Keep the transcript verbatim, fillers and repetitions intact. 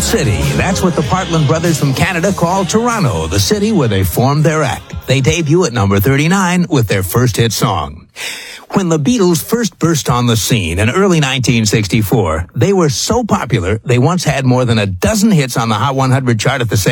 city. That's what the Partland brothers from Canada call Toronto, the city where they formed their act. They debut at number thirty-nine with their first hit song. When the Beatles first burst on the scene in early nineteen sixty-four, they were so popular they once had more than a dozen hits on the Hot one hundred chart at the same